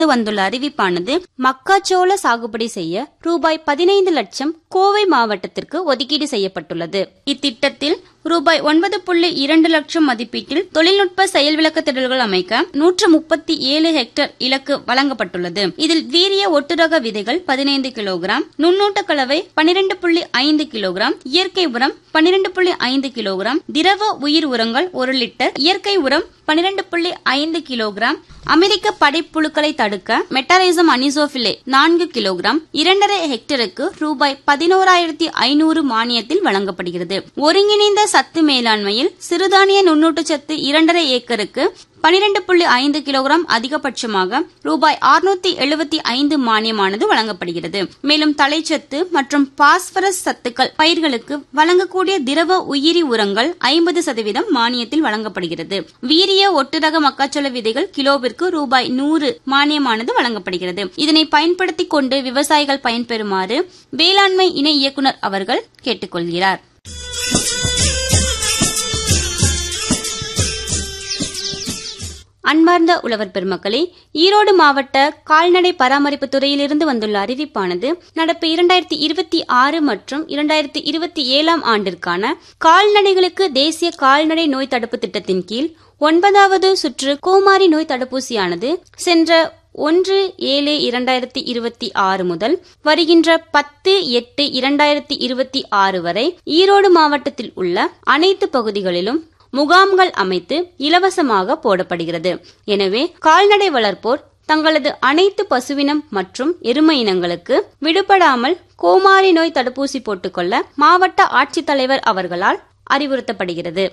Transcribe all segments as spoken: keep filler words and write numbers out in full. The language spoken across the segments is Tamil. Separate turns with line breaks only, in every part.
வந்துள்ள அறிவிப்பானது மக்காச்சோள சாகுபடி செய்ய ரூபாய் பதினைந்து லட்சம் கோவை மாவட்டத்திற்கு ஒதுக்கீடு செய்யப்பட்டுள்ளது. இத்திட்டத்தில் ரூபாய் ஒன்பது புள்ளி இரண்டு லட்சம் மதிப்பீட்டில் தொழில்நுட்ப செயல் விளக்க திடல்கள் அமைக்க நூற்று முப்பத்தி ஏழு ஹெக்டேர் இலக்கு வழங்கப்பட்டுள்ளது. இதில் வீரிய ஒட்டுரக விதைகள் பதினைந்து கிலோகிராம், நுண்ணூட்ட கலவை பனிரெண்டு புள்ளி ஐந்து கிலோகிராம், இயற்கை உரம் பனிரெண்டு புள்ளி ஐந்து கிலோகிராம், திரவ உயிர் உரங்கள் ஒரு லிட்டர், இயற்கை உரம் பனிரெண்டு புள்ளி ஐந்து கிலோகிராம், அமெரிக்க படைப்புழுக்களை தடுக்க மெட்டாரைசம் அனிசோபிலே நான்கு கிலோகிராம், இரண்டரை ஹெக்டருக்கு ரூபாய் பதினோராயிரத்தி ஐநூறு மானியத்தில் வழங்கப்படுகிறது. ஒருங்கிணைந்த சத்து மேலாண்மையில் சிறுதானிய நுண்ணூட்டச்சத்து இரண்டரை ஏக்கருக்கு பனிரெண்டு புள்ளி ஐந்து கிலோகிராம் அதிகபட்சமாக ரூபாய் அறுநூத்தி எழுபத்தி ஐந்து மானியமானது வழங்கப்படுகிறது. மேலும் தலைச்சத்து மற்றும் பாஸ்பரஸ் சத்துக்கள் பயிர்களுக்கு வழங்கக்கூடிய திரவ உயிரி உரங்கள் ஐம்பது சதவீதம் மானியத்தில் வழங்கப்படுகிறது. வீரிய ஒட்டுரக மக்காச்சோள விதைகள் கிலோவிற்கு ரூபாய் நூறு மானியமானது வழங்கப்படுகிறது. இதனை பயன்படுத்திக் கொண்டு விவசாயிகள் பயன்பெறுமாறு வேளாண்மை இணை இயக்குநர் அவர்கள் கேட்டுக்கொள்கிறார். அன்பார்ந்த உழவர் பெருமக்களே, ஈரோடு மாவட்ட கால்நடை பராமரிப்பு துறையிலிருந்து வந்துள்ள அறிவிப்பானது நடப்பு இரண்டாயிரத்தி இருபத்தி ஆறு மற்றும் இரண்டாயிரத்தி இருபத்தி ஏழாம் ஆண்டிற்கான கால்நடைகளுக்கு தேசிய கால்நடை நோய் தடுப்பு திட்டத்தின் கீழ் ஒன்பதாவது சுற்று கோமாரி நோய் தடுப்பூசியானது சென்ற ஒன்று ஏழு இரண்டாயிரத்தி இருபத்தி ஆறு முதல் வருகின்ற பத்து எட்டு இரண்டாயிரத்தி இருபத்தி ஆறு வரை ஈரோடு மாவட்டத்தில் உள்ள அனைத்து பகுதிகளிலும் முகாம்கள் அமைத்து இலவசமாக போடப்படுகிறது. எனவே கால்நடை வளர்ப்போர் தங்களது அனைத்து பசுவினம் மற்றும் எருமை இனங்களுக்கு விடுபடாமல் கோமாரி நோய் தடுப்பூசி போட்டுக்கொள்ள மாவட்ட ஆட்சித்தலைவர் அவர்களால் அறிவுறுத்தப்படுகிறது.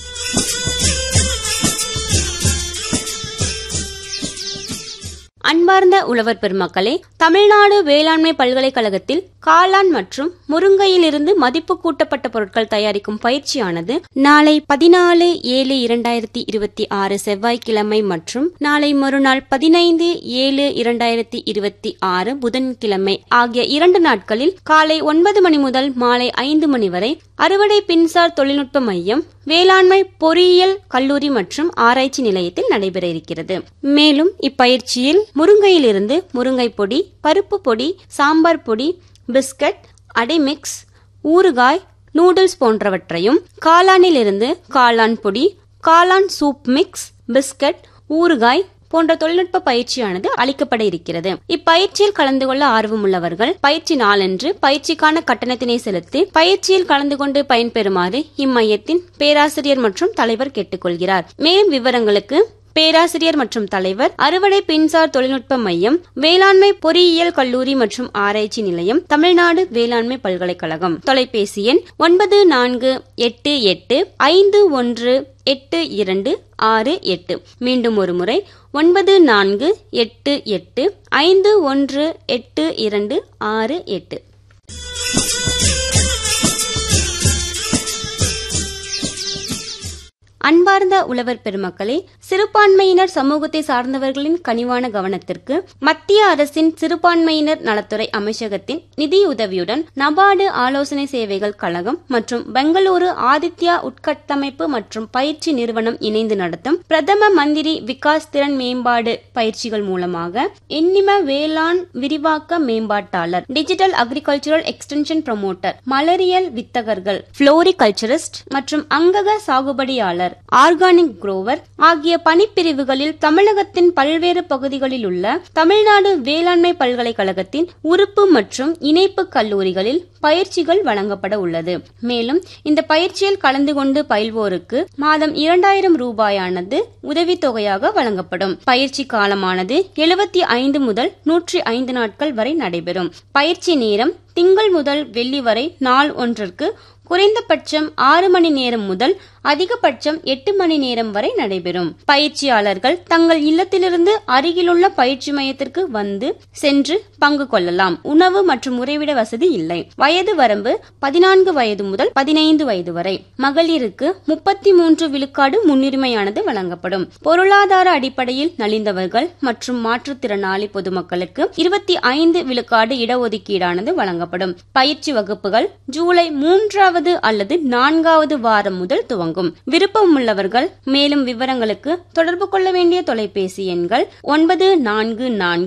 அன்பார்ந்த உழவர் பெருமக்களே, தமிழ்நாடு வேளாண்மை பல்கலைக்கழகத்தில் காளான் மற்றும் முருங்கையிலிருந்து மதிப்பு கூட்டப்பட்ட பொருட்கள் தயாரிக்கும் பயிற்சியானது நாளை பதினாலு ஏழு இரண்டாயிரத்தி இருபத்தி ஆறு செவ்வாய்க்கிழமை மற்றும் நாளை மறுநாள் பதினைந்து ஏழு இரண்டாயிரத்தி இருபத்தி ஆறு புதன்கிழமை ஆகிய இரண்டு நாட்களில் காலை ஒன்பது மணி முதல் மாலை ஐந்து மணி வரை அறுவடை பின்சார் தொழில்நுட்ப மையம் வேளாண்மை பொறியியல் கல்லூரி மற்றும் ஆராய்ச்சி நிலையத்தில் நடைபெற இருக்கிறது. மேலும் இப்பயிற்சியில் முருங்கையிலிருந்து முருங்கை பொடி, பருப்பு பொடி, சாம்பார் பொடி, பிஸ்கட், அடைமிக்ஸ், ஊறுகாய், நூடுல்ஸ் போன்றவற்றையும், காளானிலிருந்து காளான் பொடி, காளான் சூப் மிக்ஸ், பிஸ்கட், ஊறுகாய் போன்ற தொழில்நுட்ப பயிற்சியானது அளிக்கப்பட இருக்கிறது. இப்பயிற்சியில் கலந்து கொள்ள ஆர்வம் உள்ளவர்கள் பயிற்சி நாளன்று பயிற்சிக்கான கட்டணத்தினை செலுத்தி பயிற்சியில் கலந்து கொண்டு பயன்பெறுமாறு இம்மையத்தின் பேராசிரியர் மற்றும் தலைவர் கேட்டுக்கொள்கிறார். மேலும் விவரங்களுக்கு பேராசிரியர் மற்றும் தலைவர், அறுவடை பின்சார் தொழில்நுட்ப மையம், வேளாண்மை பொறியியல் கல்லூரி மற்றும் ஆராய்ச்சி நிலையம், தமிழ்நாடு வேளாண்மை பல்கலைக்கழகம். தொலைபேசி எண் ஒன்பது நான்கு எட்டு எட்டு ஐந்து ஒன்று எட்டு இரண்டு ஆறு எட்டு. மீண்டும் ஒரு முறை ஒன்பது நான்கு எட்டு எட்டு ஐந்து ஒன்று எட்டு இரண்டு ஆறு எட்டு. அன்பார்ந்த உழவர் பெருமக்களே, சிறுபான்மையினர் சமூகத்தை சார்ந்தவர்களின் கனிவான கவனத்திற்கு மத்திய அரசின் சிறுபான்மையினர் நலத்துறை அமைச்சகத்தின் நிதியுதவியுடன் நபார்டு ஆலோசனை சேவைகள் கழகம் மற்றும் பெங்களூரு ஆதித்யா உட்கட்டமைப்பு மற்றும் பயிற்சி நிறுவனம் இணைந்து நடத்தும் பிரதம மந்திரி விகாஸ் திறன் மேம்பாடு பயிற்சிகள் மூலமாக எண்ணிம வேளாண் விரிவாக்க மேம்பாட்டாளர், டிஜிட்டல் அக்ரிகல்ச்சரல் எக்ஸ்டென்ஷன் ப்ரமோட்டர், மலரியல் வித்தகர்கள், புளோரிகல்ச்சரிஸ்ட் மற்றும் அங்கக சாகுபடியாளர், ஆர்கானிக் குரோவர் ஆகிய பணிப்பிரிவுகளில் தமிழகத்தின் பல்வேறு பகுதிகளில் உள்ள தமிழ்நாடு வேளாண்மை பல்கலைக்கழகத்தின் உறுப்பு மற்றும் இணைப்பு கல்லூரிகளில் பயிற்சிகள் வழங்கப்பட உள்ளது. மேலும் இந்த பயிற்சியில் கலந்து கொண்டு பயில்வோருக்கு மாதம் இரண்டாயிரம் ரூபாயானது உதவித்தொகையாக வழங்கப்படும். பயிற்சி காலமானது எழுபத்தி ஐந்து முதல் நூற்றி ஐந்து நாட்கள் வரை நடைபெறும். பயிற்சி நேரம் திங்கள் முதல் வெள்ளி வரை நாள் ஒன்றிற்கு குறைந்தபட்சம் ஆறு மணி நேரம் முதல் அதிகபட்சம் எட்டு மணி நேரம் வரை நடைபெறும். பயிற்சியாளர்கள் தங்கள் இல்லத்திலிருந்து அருகிலுள்ள பயிற்சி மையத்திற்கு வந்து சென்று பங்கு கொள்ளலாம். உணவு மற்றும் உறைவிட வசதி இல்லை. வயது வரம்பு பதினான்கு வயது முதல் பதினைந்து வயது வரை. மகளிருக்கு முப்பத்தி மூன்று விழுக்காடு முன்னுரிமையானது வழங்கப்படும். பொருளாதார அடிப்படையில் நலிந்தவர்கள் மற்றும் மாற்றுத்திறனாளி பொதுமக்களுக்கு இருபத்தி ஐந்து விழுக்காடு இடஒதுக்கீடானது வழங்கப்படும். பயிற்சி வகுப்புகள் ஜூலை மூன்றாவது அல்லது நான்காவது வாரம் முதல் துவங்கும். துவங்கும். விருப்பம் உள்ளவர்கள் மேலும் விவரங்களுக்கு தொடர்பு கொள்ள வேண்டிய தொலைபேசி எண்கள் ஒன்பது நான்கு நான்கு